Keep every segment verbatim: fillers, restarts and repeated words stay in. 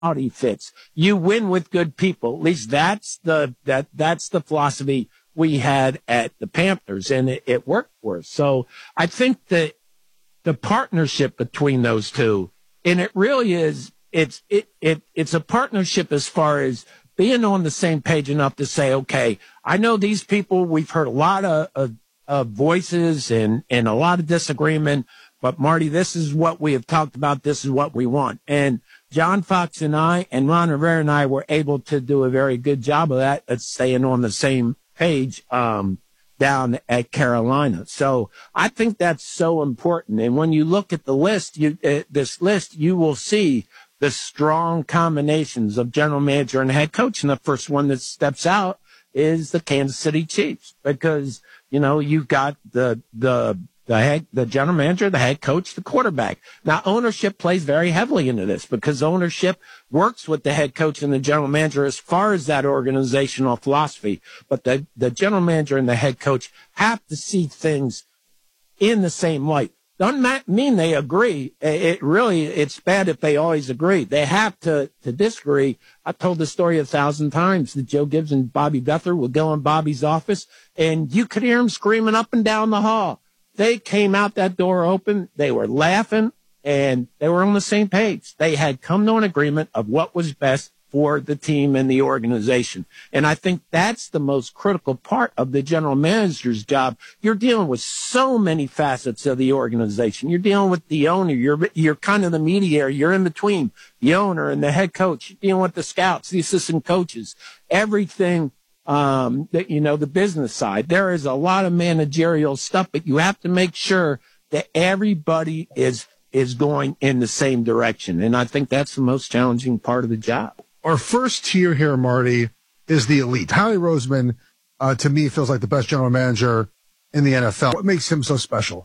personality fits. You win with good people. At least that's the that that's the philosophy we had at the Panthers, and it, it worked for us. So I think that the partnership between those two, and it really is, it's it it it's a partnership as far as being on the same page enough to say, okay, I know these people. We've heard a lot of, of, of voices and and a lot of disagreement. But, Marty, this is what we have talked about. This is what we want. And John Fox and I and Ron Rivera and I were able to do a very good job of that, at staying on the same page um, down at Carolina. So I think that's so important. And when you look at the list, you, uh, this list, you will see the strong combinations of general manager and head coach. And the first one that steps out is the Kansas City Chiefs, because, you know, you've got the the The head, the general manager, the head coach, the quarterback. Now, ownership plays very heavily into this, because ownership works with the head coach and the general manager as far as that organizational philosophy. But the, the general manager and the head coach have to see things in the same light. Doesn't mean they agree. It really, it's bad if they always agree. They have to, to disagree. I told the story a thousand times that Joe Gibbs and Bobby Beathard would go in Bobby's office, and you could hear him screaming up and down the hall. They came out that door open. They were laughing, and they were on the same page. They had come to an agreement of what was best for the team and the organization. And I think that's the most critical part of the general manager's job. You're dealing with so many facets of the organization. You're dealing with the owner. You're, you're kind of the mediator. You're in between the owner and the head coach. You're dealing with the scouts, the assistant coaches, everything. Um, that, you know, the business side. There is a lot of managerial stuff, but you have to make sure that everybody is, is going in the same direction. And I think that's the most challenging part of the job. Our first tier here, Marty, is the elite. Howie Roseman, uh, to me, feels like the best general manager in the N F L. What makes him so special?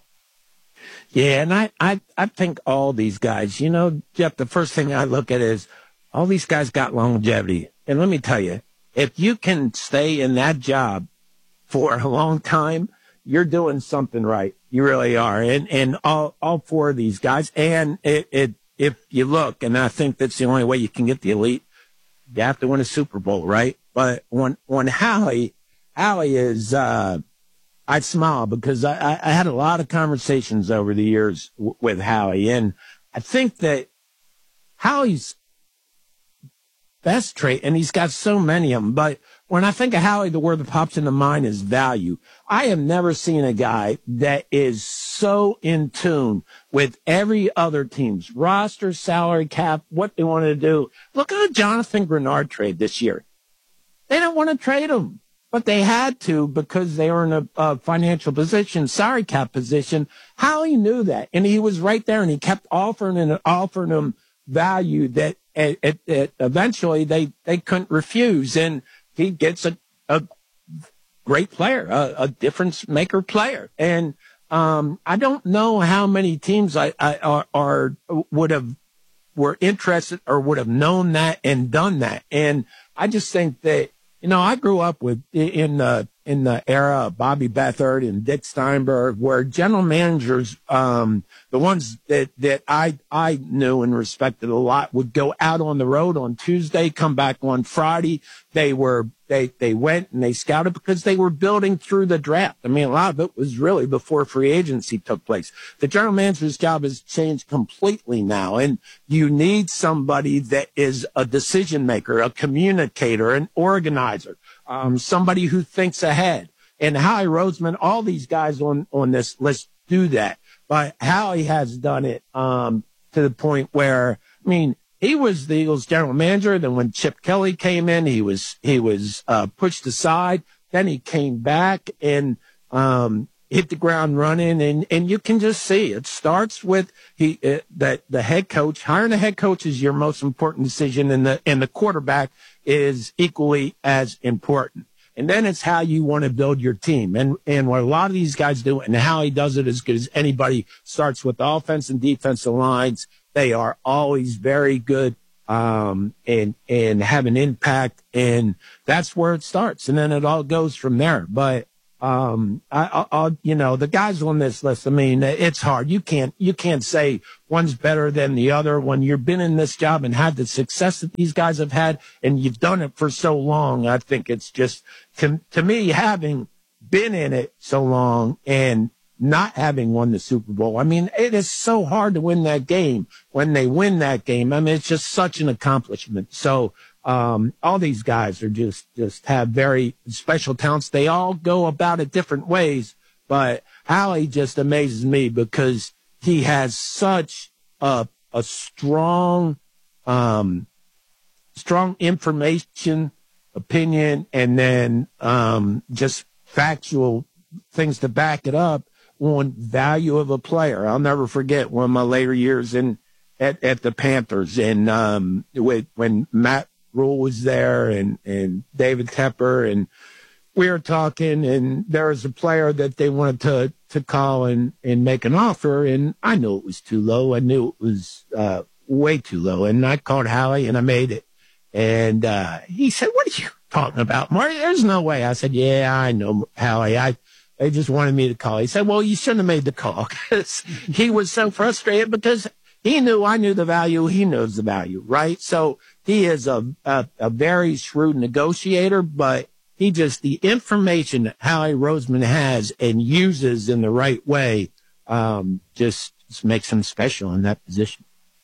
Yeah. And I, I, I think all these guys, you know, Jeff, the first thing I look at is all these guys got longevity. And let me tell you, if you can stay in that job for a long time, you're doing something right. You really are. And, and all, all four of these guys. And it, it, if you look, and I think that's the only way you can get the elite, you have to win a Super Bowl, right? But when, when Howie, Howie is, uh, I smile because I, I had a lot of conversations over the years w- with Howie. And I think that Howie's best trait, and he's got so many of them, but when I think of Howie, the word that pops into mind is value. I have never seen a guy that is so in tune with every other team's roster, salary cap, what they want to do. Look at the Jonathan Grenard trade this year. They don't want to trade him, but they had to because they were in a, a financial position, salary cap position. Howie knew that, and he was right there, and he kept offering and offering them value that It, it, it, eventually they, they couldn't refuse, and he gets a, a great player, a, a difference maker player. And um, I don't know how many teams I, I are, are would have were interested or would have known that and done that. And I just think that, you know, I grew up with in the in the era of Bobby Beathard and Dick Steinberg, where general managers, um, the ones that, that I, I knew and respected a lot, would go out on the road on Tuesday, come back on Friday. They were, they, they went and they scouted because they were building through the draft. I mean, a lot of it was really before free agency took place. The general manager's job has changed completely now. And you need somebody that is a decision maker, a communicator, an organizer. Um, somebody who thinks ahead. And Howie Roseman, all these guys on, on this list do that. But Howie has done it, um, to the point where, I mean, he was the Eagles general manager. Then when Chip Kelly came in, he was, he was, uh, pushed aside. Then he came back and, um, hit the ground running. And, and you can just see it starts with he, uh, that the head coach, hiring a head coach is your most important decision, and the, and the quarterback is equally as important. And then it's how you want to build your team. And, and what a lot of these guys do, and how he does it as good as anybody, starts with the offense and defensive lines. They are always very good, um, and, and have an impact. And that's where it starts. And then it all goes from there. But, Um, I, I, I, you know, the guys on this list, I mean, it's hard. You can't, you can't say one's better than the other when you've been in this job and had the success that these guys have had and you've done it for so long. I think it's just, to, to me, having been in it so long and not having won the Super Bowl. I mean, it is so hard to win that game. When they win that game, I mean, it's just such an accomplishment. So, Um, all these guys are just, just have very special talents. They all go about it different ways, but Howie just amazes me because he has such a, a strong, um, strong information, opinion, and then, um, just factual things to back it up on value of a player. I'll never forget one of my later years in, at, at the Panthers and, um, with, when Matt Rule was there and, and David Tepper, and we were talking, and there was a player that they wanted to, to call and, and make an offer, and I knew it was too low. I knew it was uh, way too low, and I called Howie, and I made it. And uh, he said, "What are you talking about, Marty? There's no way." I said, "Yeah, I know, Howie. I They just wanted me to call." He said, "Well, you shouldn't have made the call," because he was so frustrated because he knew I knew the value. He knows the value, right? So he is a, a, a very shrewd negotiator, but he just, the information that Howie Roseman has and uses in the right way, um, just, just makes him special in that position.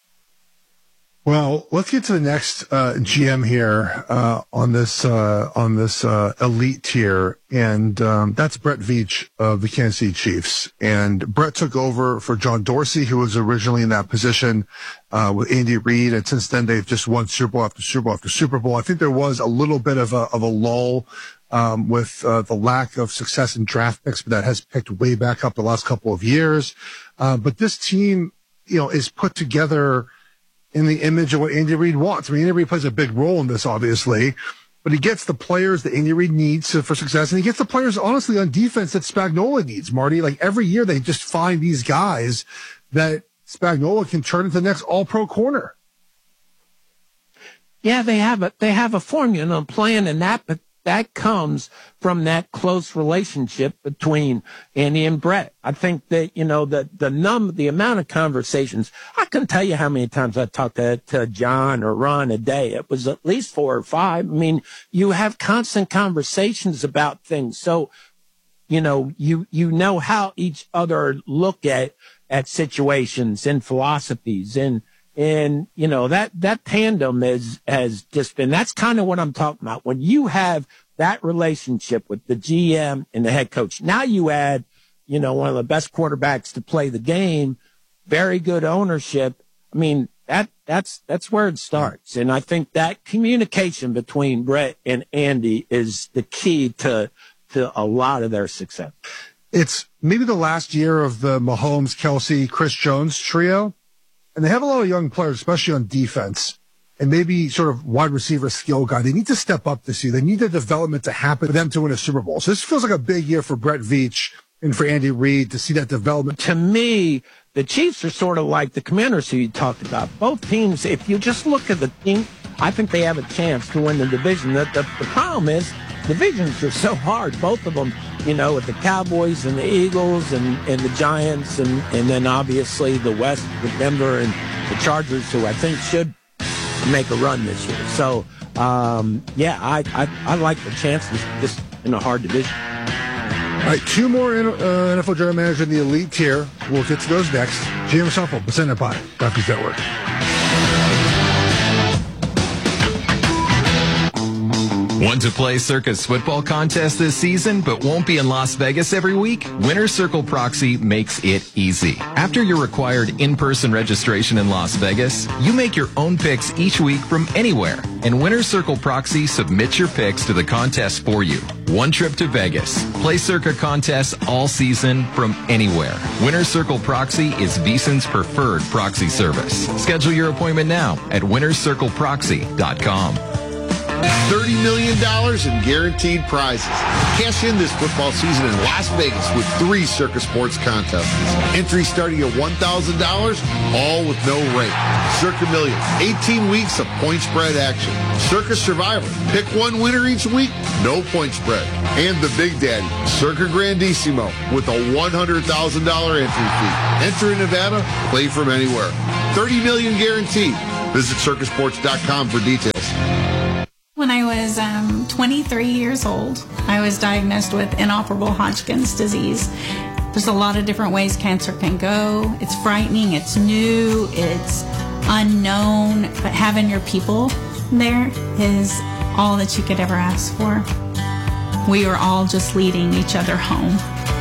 Well, let's get to the next uh, G M here uh, on this uh, on this uh, elite tier, and um, that's Brett Veach of the Kansas City Chiefs. And Brett took over for John Dorsey, who was originally in that position uh, with Andy Reid, and since then they've just won Super Bowl after Super Bowl after Super Bowl. I think there was a little bit of a of a lull um, with uh, the lack of success in draft picks, but that has picked way back up the last couple of years. Uh, but this team, you know, is put together in the image of what Andy Reid wants. I mean, Andy Reid plays a big role in this, obviously, but he gets the players that Andy Reid needs to, for success, and he gets the players, honestly, on defense that Spagnuolo needs, Marty. Like, every year they just find these guys that Spagnuolo can turn into the next all-pro corner. Yeah, they have a, they have a formula, a plan, and that, but that comes from that close relationship between Andy and Brett. I think that, you know, the, the num, the amount of conversations, I couldn't tell you how many times I talked to, to John or Ron a day. It was at least four or five. I mean, you have constant conversations about things. So, you know, you, you know how each other look at, at situations and philosophies, and, And, you know, that, that tandem is, has just been, that's kind of what I'm talking about. When you have that relationship with the G M and the head coach, now you add, you know, one of the best quarterbacks to play the game, very good ownership. I mean, that, that's, that's where it starts. And I think that communication between Brett and Andy is the key to, to a lot of their success. It's maybe the last year of the Mahomes, Kelsey, Chris Jones trio. And they have a lot of young players, especially on defense, and maybe sort of wide receiver skill guy. They need to step up this year. They need the development to happen for them to win a Super Bowl. So this feels like a big year for Brett Veach and for Andy Reid to see that development. To me, the Chiefs are sort of like the Commanders who you talked about. Both teams, if you just look at the team, I think they have a chance to win the division. The, the, the problem is divisions are so hard, both of them, you know, with the Cowboys and the Eagles and, and the Giants, and, and then obviously the West with Denver and the Chargers, who I think should make a run this year. So, um, yeah, I, I I like the chances just in a hard division. All right, two more uh, N F L general manager in the elite tier. We'll get to those next. G M Shuffle, presented by Doctors Network. Want to play Circa's football contest this season but won't be in Las Vegas every week? Winner Circle Proxy makes it easy. After your required in-person registration in Las Vegas, you make your own picks each week from anywhere, and Winner Circle Proxy submits your picks to the contest for you. One trip to Vegas. Play Circa contests all season from anywhere. Winner Circle Proxy is VSiN's preferred proxy service. Schedule your appointment now at winner circle proxy dot com. thirty million dollars in guaranteed prizes. Cash in this football season in Las Vegas with three Circus Sports contests. Entry starting at one thousand dollars, all with no rate. Circa Million, eighteen weeks of point spread action. Circus Survivor, pick one winner each week, no point spread. And the Big Daddy, Circa Grandissimo, with a one hundred thousand dollars entry fee. Enter in Nevada, play from anywhere. thirty million dollars guaranteed. Visit circus sports dot com for details. When I was um, twenty-three years old, I was diagnosed with inoperable Hodgkin's disease. There's a lot of different ways cancer can go. It's frightening, it's new, it's unknown, but having your people there is all that you could ever ask for. We were all just leading each other home.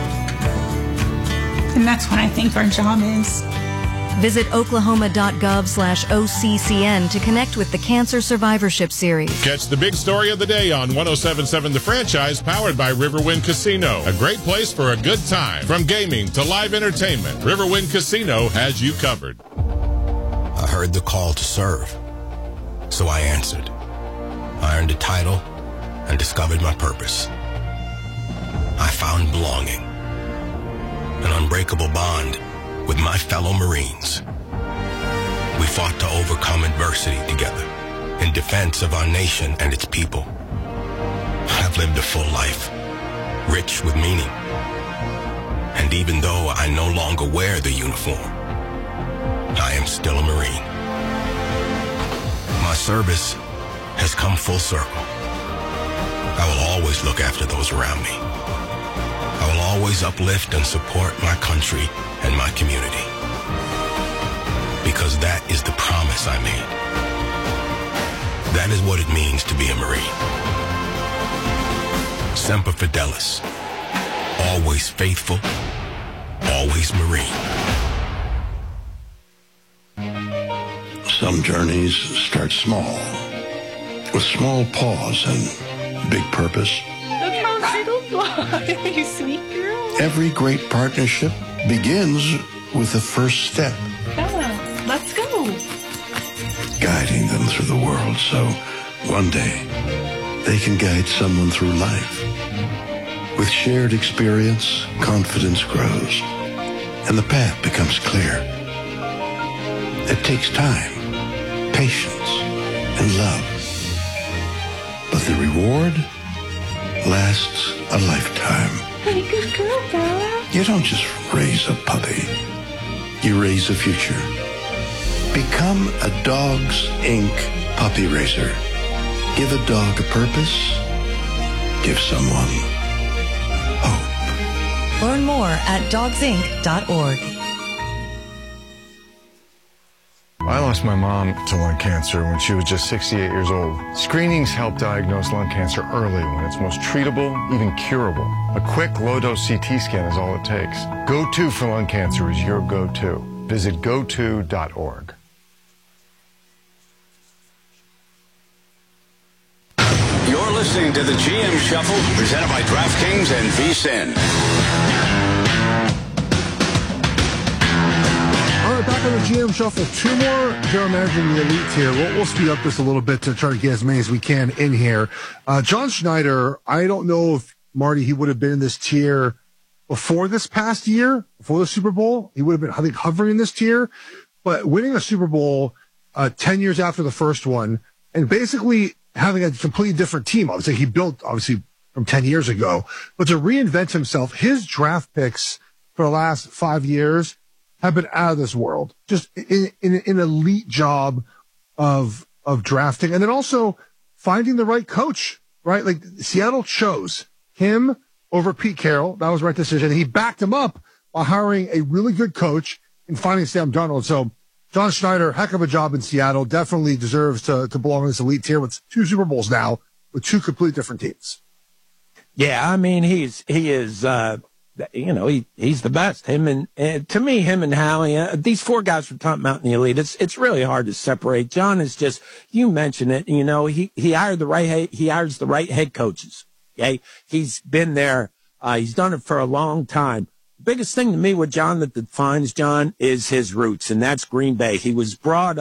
And that's what I think our job is. Visit oklahoma.gov slash OCCN to connect with the Cancer Survivorship Series. Catch the big story of the day on one oh seven point seven The Franchise, powered by Riverwind Casino. A great place for a good time. From gaming to live entertainment, Riverwind Casino has you covered. I heard the call to serve, so I answered. I earned a title and discovered my purpose. I found belonging, an unbreakable bond with my fellow Marines. We fought to overcome adversity together in defense of our nation and its people. I've lived a full life, rich with meaning. And even though I no longer wear the uniform, I am still a Marine. My service has come full circle. I will always look after those around me. I will always uplift and support my country and my community. Because that is the promise I made. That is what it means to be a Marine. Semper Fidelis. Always faithful. Always Marine. Some journeys start small, with small pause and big purpose. Look how little fly, you sweet girl. Every great partnership begins with the first step. Bella, let's go. Guiding them through the world so one day they can guide someone through life. With shared experience, confidence grows, and the path becomes clear. It takes time, patience, and love. But the reward lasts a lifetime. Hey, good girl, Bella. You don't just raise a puppy. You raise a future. Become a Dogs Incorporated puppy raiser. Give a dog a purpose. Give someone hope. Learn more at dogs inc dot org. I lost my mom to lung cancer when she was just sixty-eight years old. Screenings help diagnose lung cancer early when it's most treatable, even curable. A quick low-dose C T scan is all it takes. Go To for lung cancer is your go-to. Visit go to dot org. You're listening to the G M Shuffle, presented by DraftKings and V S I N. All right, back on the G M Shuffle. Two more general managing the elite here. We'll, we'll speed up this a little bit to try to get as many as we can in here. Uh, John Schneider, I don't know if, Marty, he would have been in this tier before this past year, before the Super Bowl. He would have been, I think, hovering in this tier. But winning a Super Bowl uh, ten years after the first one, and basically having a completely different team. Obviously, he built, obviously, from ten years ago. But to reinvent himself, his draft picks for the last five years have been out of this world. Just in, in, in an elite job of of drafting. And then also finding the right coach, right? Like, Seattle chose him over Pete Carroll. That was the right decision. And he backed him up by hiring a really good coach and finding Sam Darnold. So John Schneider, heck of a job in Seattle, definitely deserves to, to belong in this elite tier with two Super Bowls now with two completely different teams. Yeah, I mean, he's, he is, uh, you know, he, he's the best. Him and, uh, to me, him and Howie, uh, these four guys from Top Mountain the Elite, it's, it's really hard to separate. John is just, you mentioned it, you know, he, he hired the right, he hires the right head coaches. Okay. He's been there. Uh, he's done it for a long time. The biggest thing to me with John that defines John is his roots, and that's Green Bay. He was brought up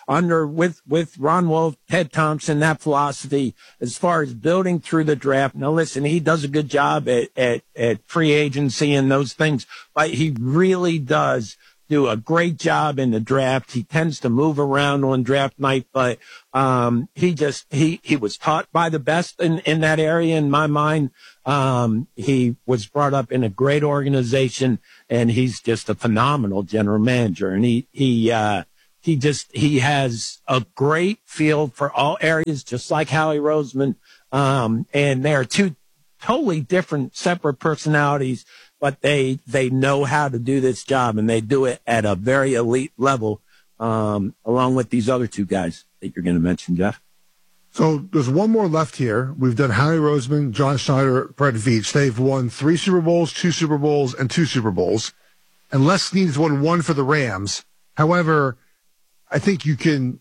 under with, with Ron Wolf, Ted Thompson, that philosophy as far as building through the draft. Now, listen, he does a good job at, at, at free agency and those things, but he really does do a great job in the draft. He tends to move around on draft night, but um, he just he he was taught by the best in, in that area. In my mind, um, he was brought up in a great organization, and he's just a phenomenal general manager. And he he uh, he just he has a great feel for all areas, just like Howie Roseman. Um, and they are two totally different, separate personalities, but they they know how to do this job, and they do it at a very elite level, um, along with these other two guys that you're going to mention, Jeff. So there's one more left here. We've done Howie Roseman, John Schneider, Brett Veach. They've won three Super Bowls, two Super Bowls, and two Super Bowls. And Les Snead has won one for the Rams. However, I think you can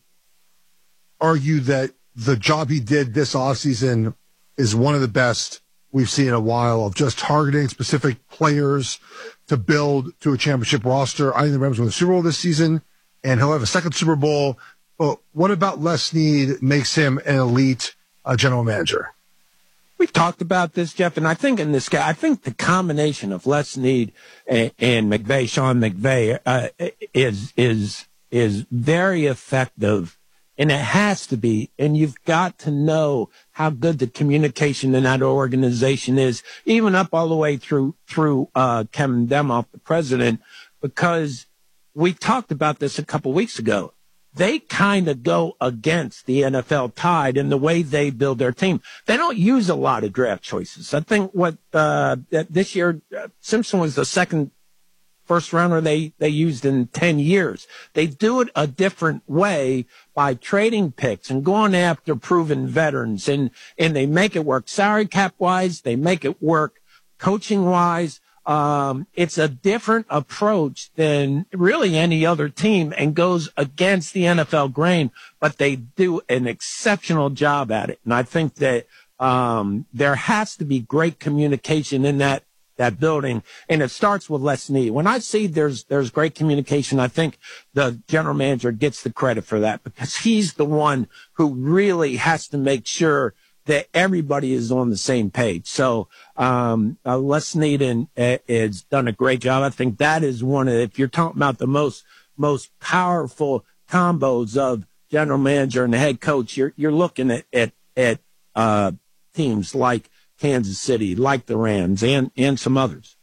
argue that the job he did this offseason is one of the best we've seen in a while, of just targeting specific players to build to a championship roster. I think the Rams won the Super Bowl this season, and he'll have a second Super Bowl. But what about Les Snead makes him an elite uh, general manager? We've talked about this, Jeff, and I think in this guy, I think the combination of Les Snead and, and McVay, Sean McVay, uh, is is is very effective. And it has to be. And you've got to know how good the communication in that organization is, even up all the way through, through, uh, Kevin Demoff, the president, because we talked about this a couple weeks ago. They kind of go against the N F L tide in the way they build their team. They don't use a lot of draft choices. I think what, uh, this year, uh, Simpson was the second first rounder they, they used in ten years. They do it a different way by trading picks and going after proven veterans, and, and they make it work salary cap wise. They make it work coaching wise. Um, it's a different approach than really any other team and goes against the N F L grain, but they do an exceptional job at it. And I think that, um, there has to be great communication in that that building, and it starts with Les Snead. When I see there's there's great communication, I think the general manager gets the credit for that, because he's the one who really has to make sure that everybody is on the same page. So um uh, Les Snead and, uh, has done a great job. I think that is one of, if you're talking about the most most powerful combos of general manager and the head coach, you're you're looking at at, at uh teams like Kansas City, like the Rams, and, and some others.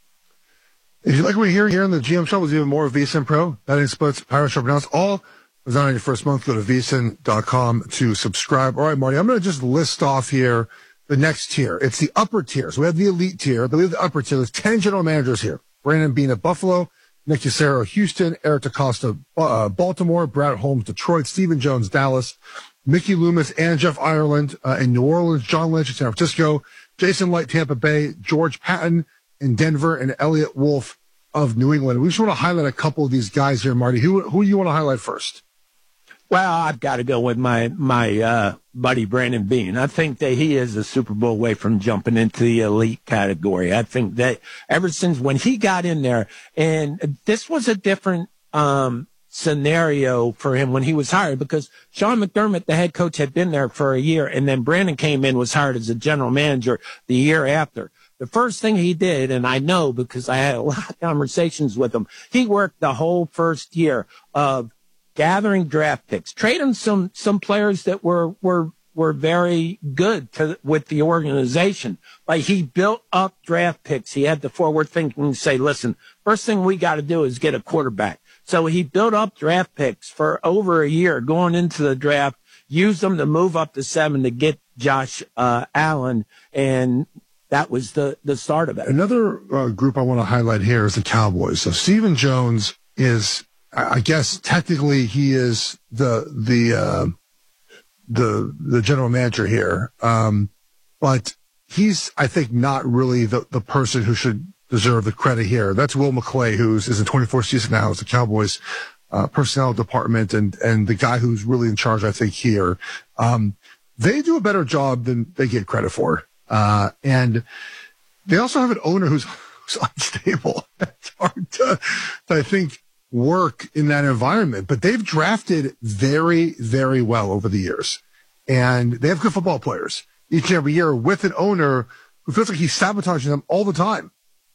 If you like what we hear here in the G M Show, there's even more of VSiN Pro. Betting splits, Pirate Sharp announced. All is on your first month. Go to V S I N dot com to subscribe. All right, Marty, I'm going to just list off here the next tier. It's the upper tier. So we have the elite tier. I believe the upper tier. There's ten general managers here. Brandon Beane at Buffalo, Nick Cassero, Houston, Eric DeCosta, uh, Baltimore, Brad Holmes, Detroit, Stephen Jones, Dallas, Mickey Loomis and Jeff Ireland uh, in New Orleans, John Lynch in San Francisco, Jason Light, Tampa Bay, George Patton in Denver, and Elliot Wolf of New England. We just want to highlight a couple of these guys here, Marty. Who who do you want to highlight first? Well, I've got to go with my my uh, buddy Brandon Beane. I think that he is a Super Bowl away from jumping into the elite category. I think that ever since when he got in there, and this was a different um scenario for him when he was hired, because Sean McDermott, the head coach, had been there for a year, and then Brandon came in, was hired as a general manager the year after. The first thing he did, and I know because I had a lot of conversations with him, he worked the whole first year of gathering draft picks, trading some some players that were were were very good to, with the organization. But he built up draft picks. He had the forward thinking to say, listen, first thing we got to do is get a quarterback. So he built up draft picks for over a year going into the draft, used them to move up to seven to get Josh uh, Allen, and that was the, the start of it. Another uh, group I want to highlight here is the Cowboys. So Stephen Jones is, I guess technically he is the the uh, the the general manager here, um, but he's, I think, not really the, the person who should deserve the credit here. That's Will McClay, who's is in twenty-fourth season now as the Cowboys uh, personnel department, and and the guy who's really in charge, I think, here. Um, they do a better job than they get credit for, uh, and they also have an owner who's, who's unstable. It's hard to, to, I think, work in that environment, but they've drafted very, very well over the years. And they have good football players each and every year with an owner who feels like he's sabotaging them all the time.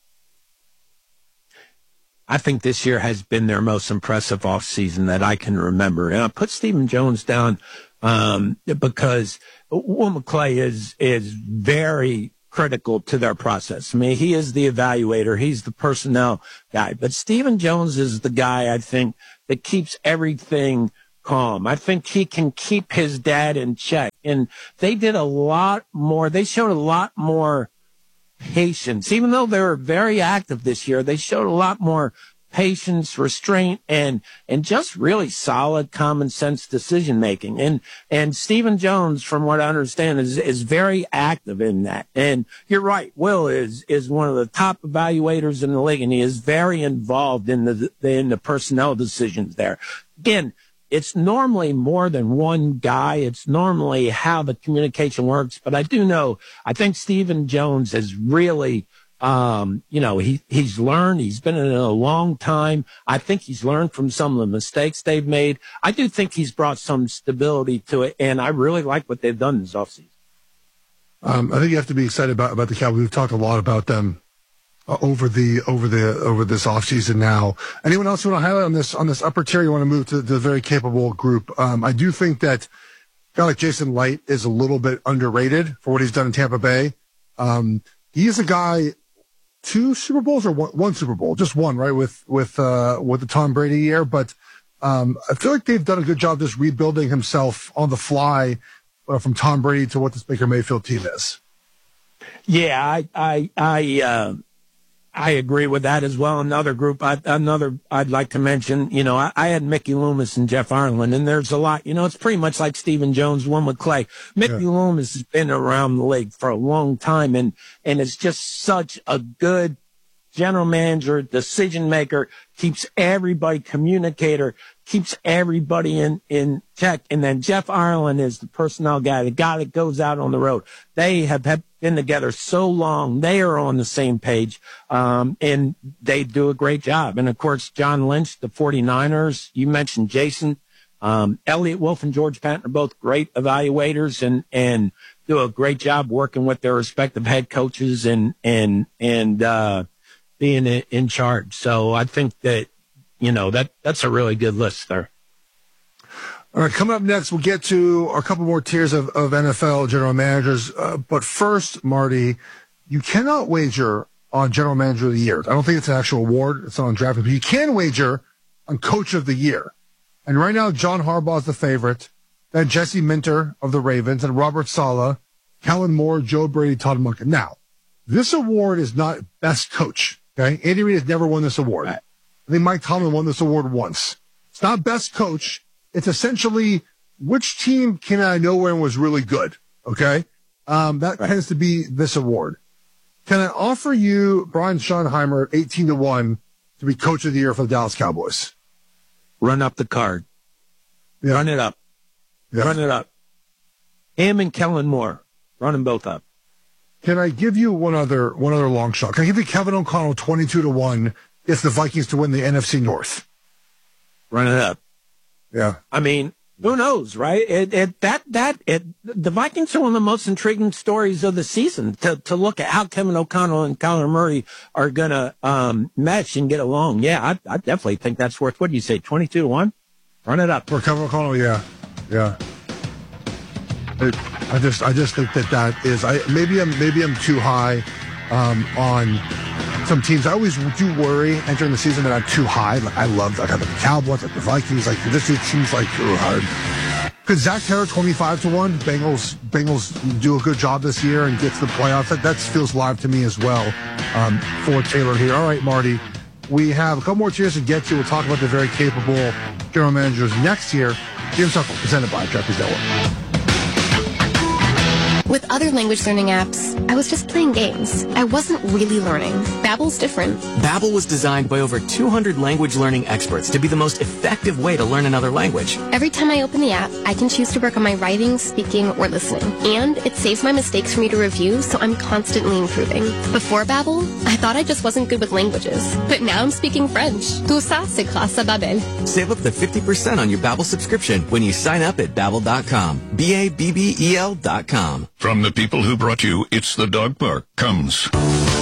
I think this year has been their most impressive offseason that I can remember. And I put Stephen Jones down um, because Will McClay is is very critical to their process. I mean, he is the evaluator. He's the personnel guy. But Stephen Jones is the guy, I think, that keeps everything calm. I think he can keep his dad in check. And they did a lot more. They showed a lot more patience. Even though they were very active this year, they showed a lot more patience, restraint, and and just really solid common sense decision making. And and Stephen Jones, from what I understand, is is very active in that. And you're right, Will is is one of the top evaluators in the league, and he is very involved in the in the personnel decisions there. Again, it's normally more than one guy. It's normally how the communication works. But I do know, I think Stephen Jones has really, um, you know, he, he's learned. He's been in it a long time. I think he's learned from some of the mistakes they've made. I do think he's brought some stability to it. And I really like what they've done this offseason. Um, I think you have to be excited about, about the Cowboys. We've talked a lot about them Uh, over the over the over this offseason now. Anyone else you want to highlight on this on this upper tier? You want to move to the very capable group? Um, I do think that a guy like Jason Light is a little bit underrated for what he's done in Tampa Bay. Um, he's a guy, two Super Bowls or one, one Super Bowl, just one, right? With with uh, with the Tom Brady year, but um, I feel like they've done a good job just rebuilding himself on the fly uh, from Tom Brady to what this Baker Mayfield team is. Yeah, I I I. Uh... I agree with that as well. Another group, I, another I'd like to mention, you know, I, I had Mickey Loomis and Jeff Ireland, and there's a lot, you know, it's pretty much like Stephen Jones, Will McClay. Mickey yeah. Loomis has been around the league for a long time, and, and it's just such a good general manager, decision maker, keeps everybody communicator, keeps everybody in, in check. And then Jeff Ireland is the personnel guy, the guy that goes out on the road. They have, have been together so long. They are on the same page. Um, and they do a great job. And of course, John Lynch, the 49ers, you mentioned Jason, um, Elliott Wolf and George Patton are both great evaluators and, and do a great job working with their respective head coaches and, and, and, uh, being in charge. So I think that, you know, that that's a really good list there. All right, coming up next, we'll get to a couple more tiers of, of N F L general managers. Uh, but first, Marty, you cannot wager on general manager of the year. I don't think it's an actual award. It's not on DraftKings, but you can wager on coach of the year. And right now, John Harbaugh is the favorite. Then Jesse Minter of the Ravens and Robert Saleh, Kellen Moore, Joe Brady, Todd Monken. Now, this award is not best coach. Okay, Andy Reid has never won this award. I think Mike Tomlin won this award once. It's not best coach. It's essentially which team came out of nowhere and was really good. Okay, um, that right. tends to be this award. Can I offer you Brian Schottenheimer at eighteen to one to be coach of the year for the Dallas Cowboys? Run up the card. Yeah. Run it up. Yeah. Run it up. Him and Kellen Moore. Run them both up. Can I give you one other one other long shot? Can I give you Kevin O'Connell twenty-two to one? It's the Vikings to win the N F C North. Run it up. Yeah. I mean, who knows, right? It, it that that it the Vikings are one of the most intriguing stories of the season. To to look at how Kevin O'Connell and Kyler Murray are gonna um, mesh and get along. Yeah, I, I definitely think that's worth. What do you say, twenty-two to one? Run it up for Kevin O'Connell. Yeah, yeah. It, I just, I just think that that is. I maybe I'm, maybe I'm too high um, on some teams. I always do worry entering the season that I'm too high. Like I love, like I love the Cowboys, like the Vikings. Like this seems like too hard. Could Zach Taylor twenty-five to one? Bengals, Bengals do a good job this year and get to the playoffs. That that feels live to me as well um, for Taylor here. All right, Marty, we have a couple more tiers to get to. We'll talk about the very capable general managers next year. Jim Shuffle, presented by Jeffrey Zeller. With other language learning apps, I was just playing games. I wasn't really learning. Babbel's different. Babbel was designed by over two hundred language learning experts to be the most effective way to learn another language. Every time I open the app, I can choose to work on my writing, speaking, or listening. And it saves my mistakes for me to review, so I'm constantly improving. Before Babbel, I thought I just wasn't good with languages. But now I'm speaking French. Tout ça, c'est grâce à Babbel. Save up to fifty percent on your Babbel subscription when you sign up at Babbel dot com. B A B B E L dot com. From the people who brought you It's the Dog Park comes